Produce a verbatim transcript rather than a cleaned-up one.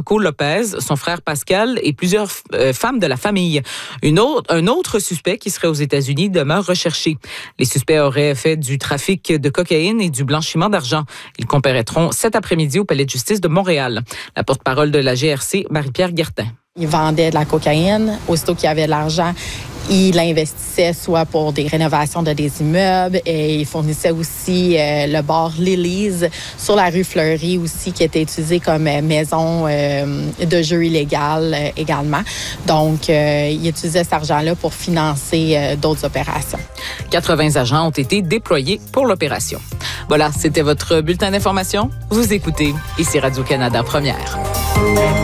Nico Lopez, son frère Pascal et plusieurs euh, femmes de la famille. Une autre, un autre suspect qui serait aux États-Unis demeure recherché. Les suspects auraient fait du trafic de cocaïne et du blanchiment d'argent. Ils comparaîtront cet après-midi au Palais de justice de Montréal. La porte-parole de la G R C, Marie-Pierre Guertin. Il vendait de la cocaïne. Aussitôt qu'il y avait de l'argent, il l'investissait soit pour des rénovations de des immeubles et il fournissait aussi euh, le bar Lily's sur la rue Fleury aussi qui était utilisé comme euh, maison euh, de jeu illégale euh, également. Donc, euh, il utilisait cet argent-là pour financer euh, d'autres opérations. quatre-vingts agents ont été déployés pour l'opération. Voilà, c'était votre bulletin d'information. Vous écoutez ici Radio-Canada Première.